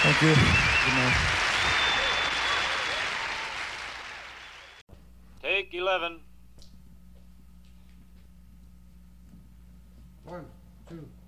Thank you. Good night. Take 11. 1, 2.